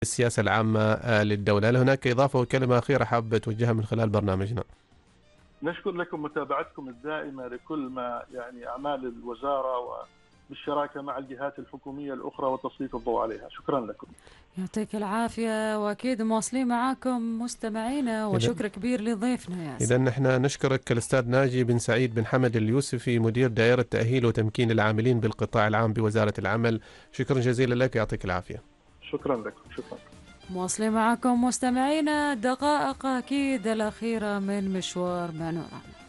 السياسة العامة للدولة. هل هناك إضافة وكلمة أخيرة حابة توجهها من خلال برنامجنا؟ نشكر لكم متابعتكم الدائمة لكل ما أعمال الوزارة وبالشراكة مع الجهات الحكومية الأخرى وتسليط الضوء عليها. شكرا لكم. يعطيك العافية، وأكيد مواصلين معاكم مستمعينا، وشكر كبير لضيفنا ياسر. إذا نحن نشكرك الأستاذ ناجي بن سعيد بن حمد اليوسفي، مدير دائرة تأهيل وتمكين العاملين بالقطاع العام بوزارة العمل. شكرا جزيلا لك، يعطيك العافية. شكرا لكم. شكرا. مواصلين معكم مستمعينا، دقائق أكيد الأخيرة من مشوار بانوراما.